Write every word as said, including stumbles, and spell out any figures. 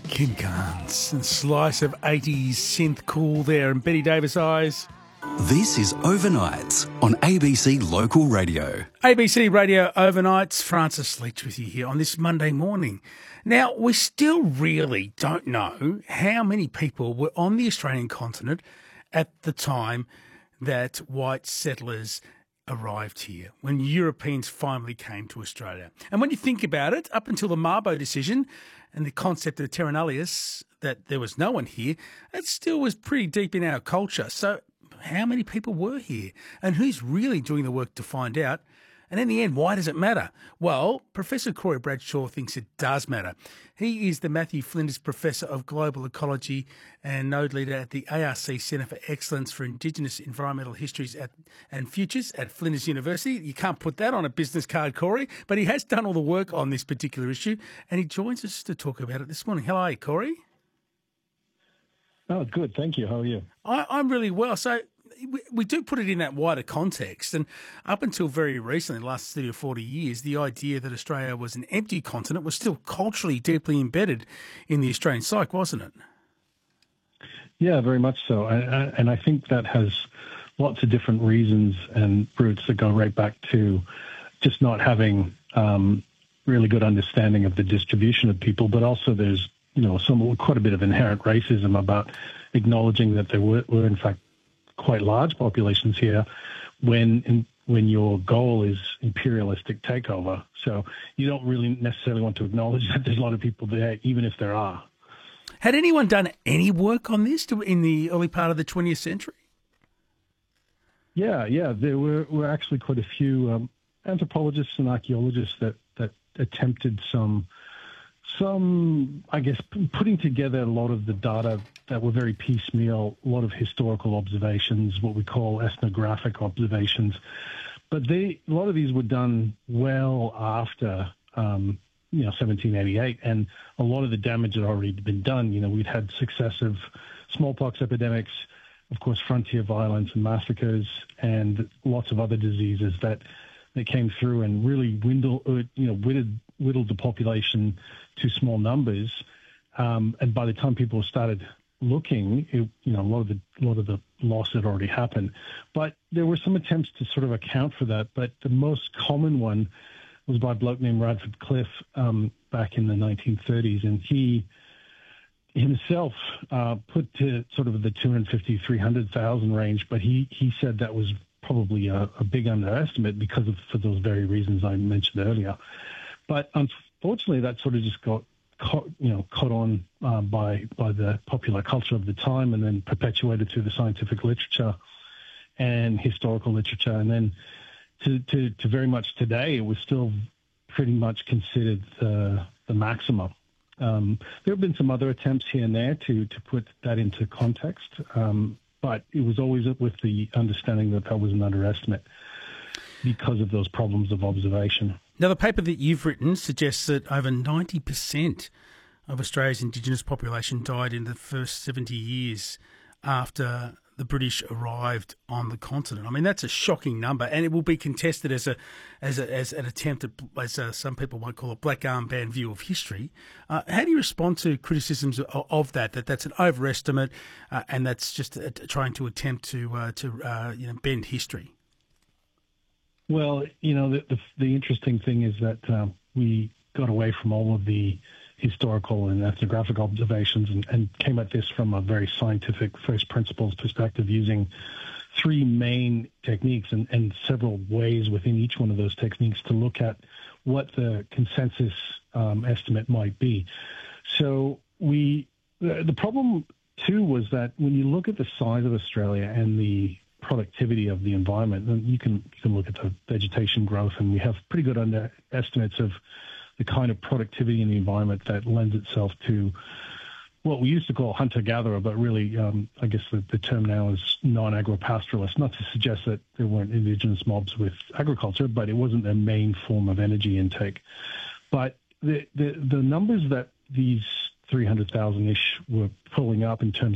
Kim Carnes and slice of eighties synth cool there and Betty Davis eyes. This is Overnights on A B C Local Radio. A B C Radio Overnights, Francis Leach with you here on this Monday morning. Now, we still really don't know how many people were on the Australian continent at the time that white settlers arrived here, when Europeans finally came to Australia. And when you think about it, up until the Mabo decision and the concept of terra nullius, that there was no one here, it still was pretty deep in our culture. So how many people were here? And who's really doing the work to find out? And in the end, why does it matter? Well, Professor Corey Bradshaw thinks it does matter. He is the Matthew Flinders Professor of Global Ecology and node leader at the A R C Centre for Excellence for Indigenous Environmental Histories at, and Futures at Flinders University. You can't put that on a business card, Corey, but he has done all the work on this particular issue, and he joins us to talk about it this morning. How are you, Corey? Oh, good. Thank you. How are you? I, I'm really well. So we, we do put it in that wider context. And up until very recently, the last thirty or forty years, the idea that Australia was an empty continent was still culturally deeply embedded in the Australian psyche, wasn't it? Yeah, very much so. And, and I think that has lots of different reasons and roots that go right back to just not having um, really good understanding of the distribution of people, but also there's you know, some quite a bit of inherent racism about acknowledging that there were, were in fact quite large populations here when in, when your goal is imperialistic takeover. So you don't really necessarily want to acknowledge that there's a lot of people there, even if there are. Had anyone done any work on this to, in the early part of the twentieth century? Yeah, yeah, there were, were actually quite a few um, anthropologists and archaeologists that, that attempted some Some, I guess, putting together a lot of the data that were very piecemeal, a lot of historical observations, what we call ethnographic observations. But they, a lot of these were done well after, um, you know, seventeen eighty-eight, and a lot of the damage had already been done. You know, we'd had successive smallpox epidemics, of course, frontier violence and massacres, and lots of other diseases that, that came through and really dwindled, you know, whittled, whittled the population to small numbers, um, and by the time people started looking, it, you know, a lot of the a lot of the loss had already happened. But there were some attempts to sort of account for that. But the most common one was by a bloke named Radford Cliff um, back in the nineteen thirties, and he himself uh, put to sort of the two hundred fifty, three hundred thousand range. But he he said that was probably a, a big underestimate because of for those very reasons I mentioned earlier. But unfortunately, that sort of just got caught, you know, caught on uh, by by the popular culture of the time, and then perpetuated through the scientific literature and historical literature, and then to to, to very much today, it was still pretty much considered the the maximum. Um, there have been some other attempts here and there to to put that into context, um, but it was always with the understanding that that was an underestimate because of those problems of observation. Now, the paper that you've written suggests that over ninety percent of Australia's Indigenous population died in the first seventy years after the British arrived on the continent. I mean, that's a shocking number, and it will be contested as a as a, as an attempt at, as a, some people might call a black armband view of history. Uh, how do you respond to criticisms of, of that, that that's an overestimate uh, and that's just uh, trying to attempt to, uh, to uh, you know, bend history? Well, you know, the, the, the interesting thing is that um, we got away from all of the historical and ethnographic observations and, and came at this from a very scientific first principles perspective, using three main techniques and, and several ways within each one of those techniques to look at what the consensus um, estimate might be. So we, the, the problem too was that when you look at the size of Australia and the productivity of the environment, then you can you can look at the vegetation growth, and we have pretty good under estimates of the kind of productivity in the environment that lends itself to what we used to call hunter-gatherer, but really, um, I guess the, the term now is non-agro-pastoralist. Not to suggest that there weren't indigenous mobs with agriculture, but it wasn't their main form of energy intake. But the the, the numbers that these three hundred thousand-ish were pulling up in terms